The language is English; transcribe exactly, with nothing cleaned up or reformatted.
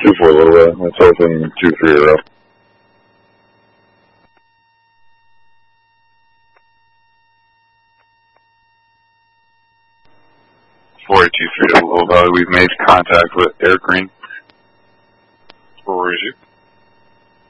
two four Lola, that's open two three zero. four eight two three Low Valley, we've made contact with Air Green. Where is you?